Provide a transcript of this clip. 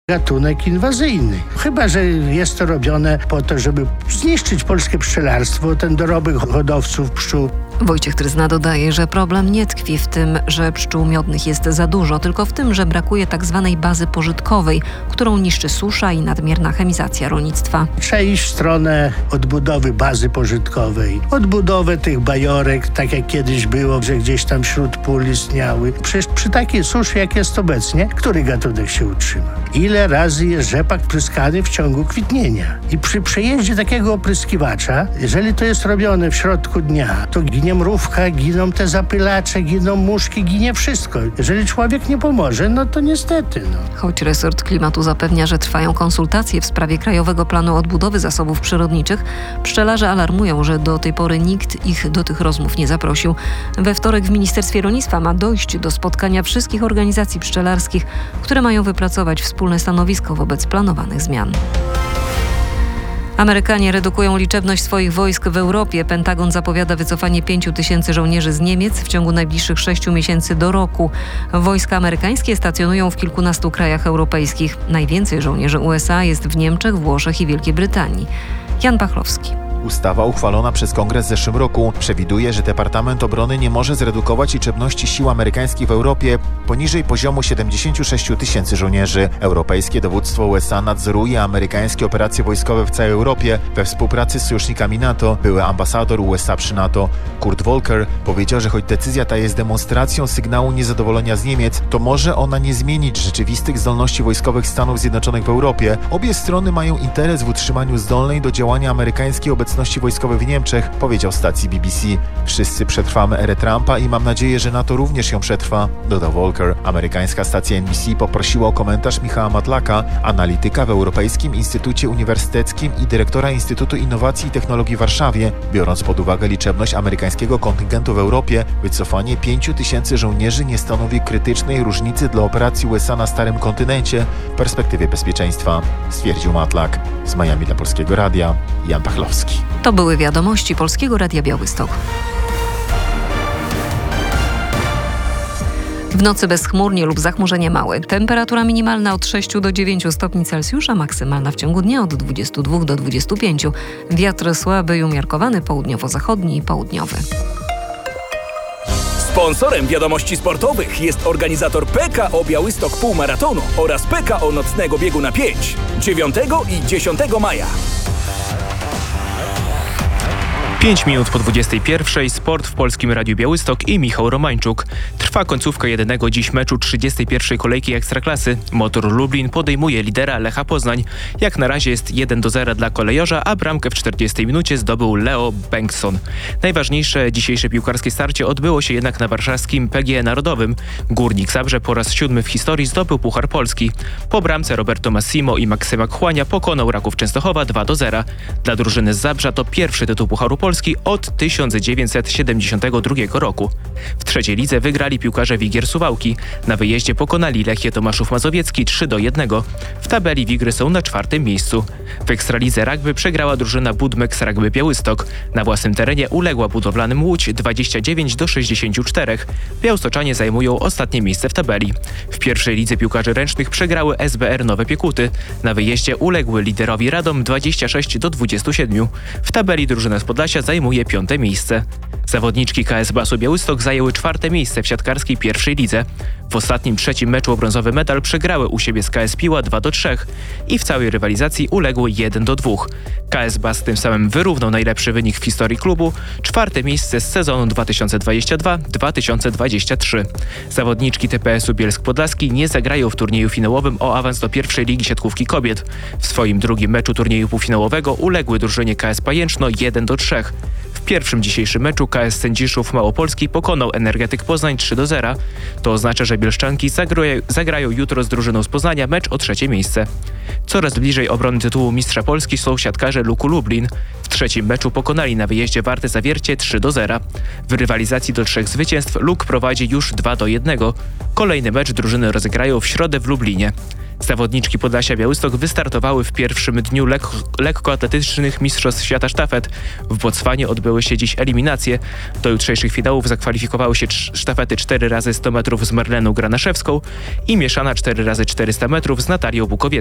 gatunek inwazyjny. Chyba że jest to robione po to, żeby zniszczyć polskie pszczelarstwo, ten dorobek hodowców pszczół. Wojciech Tryzna dodaje, że problem nie tkwi w tym, że pszczół miodnych jest za dużo, tylko w tym, że brakuje tak zwanej bazy pożytkowej, którą niszczy susza i nadmierna chemizacja rolnictwa. Trzeba iść w stronę odbudowy bazy pożytkowej, odbudowę tych bajorek, tak jak kiedyś było, że gdzieś tam wśród pól istniały. Przecież przy takiej suszy, jak jest obecnie, który gatunek się utrzyma? Ile razy jest rzepak pryskany w ciągu kwitnienia? I przy przejeździe takiego opryskiwacza, jeżeli to jest robione w środku dnia, to ginie mrówka, giną te zapylacze, giną muszki, ginie wszystko. Jeżeli człowiek nie pomoże, no to niestety. Choć resort klimatu zapewnia, że trwają konsultacje w sprawie Krajowego Planu Odbudowy Zasobów Przyrodniczych, pszczelarze alarmują, że do tej pory nikt ich do tych rozmów nie zaprosił. We wtorek w Ministerstwie Rolnictwa ma dojść do spotkania wszystkich organizacji pszczelarskich, które mają wypracować wspólne stanowisko wobec planowanych zmian. Amerykanie redukują liczebność swoich wojsk w Europie. Pentagon zapowiada wycofanie 5 000 żołnierzy z Niemiec w ciągu najbliższych 6 miesięcy do roku. Wojska amerykańskie stacjonują w kilkunastu krajach europejskich. Najwięcej żołnierzy USA jest w Niemczech, Włoszech i Wielkiej Brytanii. Jan Pachlowski. Ustawa uchwalona przez Kongres w zeszłym roku przewiduje, że Departament Obrony nie może zredukować liczebności sił amerykańskich w Europie poniżej poziomu 76 000 żołnierzy. Europejskie dowództwo USA nadzoruje amerykańskie operacje wojskowe w całej Europie we współpracy z sojusznikami NATO. Były ambasador USA przy NATO Kurt Volker powiedział, że choć decyzja ta jest demonstracją sygnału niezadowolenia z Niemiec, to może ona nie zmienić rzeczywistych zdolności wojskowych Stanów Zjednoczonych w Europie. Obie strony mają interes w utrzymaniu zdolnej do działania amerykańskiej obecności wojskowej w Niemczech, powiedział stacji BBC. Wszyscy przetrwamy erę Trumpa i mam nadzieję, że NATO również ją przetrwa, dodał Volker. Amerykańska stacja NBC poprosiła o komentarz Michała Matlaka, analityka w Europejskim Instytucie Uniwersyteckim i dyrektora Instytutu Innowacji i Technologii w Warszawie. Biorąc pod uwagę liczebność amerykańskiego kontyngentu w Europie, wycofanie 5 000 żołnierzy nie stanowi krytycznej różnicy dla operacji USA na Starym Kontynencie w perspektywie bezpieczeństwa, stwierdził Matlak. Z Miami dla Polskiego Radia, Jan Pachlowski. To były wiadomości Polskiego Radia Białystok. W nocy bezchmurnie lub zachmurzenie małe. Temperatura minimalna od 6 do 9 stopni Celsjusza, maksymalna w ciągu dnia od 22 do 25. Wiatr słaby i umiarkowany, południowo-zachodni i południowy. Sponsorem wiadomości sportowych jest organizator PKO Białystok Półmaratonu oraz PKO Nocnego Biegu na 5 9 i 10 maja. 5 minut po 21. Sport w Polskim Radiu Białystok i Michał Romańczuk. Trwa końcówka jedynego dziś meczu 31. kolejki Ekstraklasy. Motor Lublin podejmuje lidera Lecha Poznań. Jak na razie jest 1-0 dla kolejorza, a bramkę w 40 minucie zdobył Leo Bengtson. Najważniejsze dzisiejsze piłkarskie starcie odbyło się jednak na warszawskim PGE Narodowym. Górnik Zabrze po raz 7 w historii zdobył Puchar Polski. Po bramce Roberto Massimo i Maksyma Kłania pokonał Raków Częstochowa 2-0. Dla drużyny z Zabrza to pierwszy tytuł Pucharu Polski od 1972 roku. W trzeciej lidze wygrali piłkarze Wigier Suwałki. Na wyjeździe pokonali Lechię Tomaszów Mazowiecki 3-1. W tabeli Wigry są na 4. miejscu. W Ekstralidze rugby przegrała drużyna Budmex Rugby Białystok. Na własnym terenie uległa budowlanym Łódź 29-64. Białostoczanie zajmują ostatnie miejsce w tabeli. W pierwszej lidze piłkarzy ręcznych przegrały SBR Nowe Piekuty. Na wyjeździe uległy liderowi Radom 26-27. W tabeli drużyna z Podlasia zajmuje 5. miejsce. Zawodniczki KS Basu Białystok zajęły 4. miejsce w siatkarskiej pierwszej lidze. W ostatnim trzecim meczu o brązowy medal przegrały u siebie z KS Piła 2-3 i w całej rywalizacji uległy 1-2. KS Bas tym samym wyrównał najlepszy wynik w historii klubu, 4. miejsce z sezonu 2022-2023. Zawodniczki TPS-u Bielsk Podlaski nie zagrają w turnieju finałowym o awans do pierwszej ligi siatkówki kobiet. W swoim drugim meczu turnieju półfinałowego uległy drużynie KS Pajęczno 1-3. W pierwszym dzisiejszym meczu KS Sędziszów Małopolski pokonał Energetyk Poznań 3-0. To oznacza, że bielszczanki zagrają jutro z drużyną z Poznania mecz o 3. miejsce. Coraz bliżej obrony tytułu mistrza Polski są siatkarze Luku Lublin. W trzecim meczu pokonali na wyjeździe Wartę Zawiercie 3-0. W rywalizacji do 3 zwycięstw Luk prowadzi już 2-1. Kolejny mecz drużyny rozegrają w środę w Lublinie. Zawodniczki Podlasia Białystok wystartowały w pierwszym dniu lekkoatletycznych Mistrzostw Świata Sztafet. W Botswanie odbyły się dziś eliminacje. Do jutrzejszych finałów zakwalifikowały się sztafety 4x100 metrów z Marleną Granaszewską i mieszana 4x400 metrów z Natalią Bukowiecką.